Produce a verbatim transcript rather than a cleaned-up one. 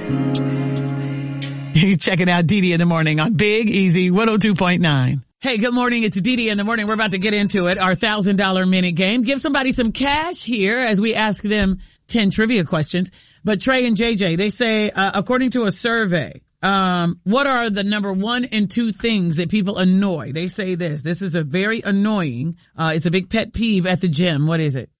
You're checking out Dee Dee in the Morning on Big Easy one oh two point nine. Hey, good morning. It's Dee Dee in the Morning. We're about to get into it. Our one thousand dollars minute game. Give somebody some cash here as we ask them ten trivia questions. But Trey and J J, they say, uh, according to a survey, um, what are the number one and two things that people annoy? They say this. This is a very annoying, uh, it's a big pet peeve at the gym. What is it?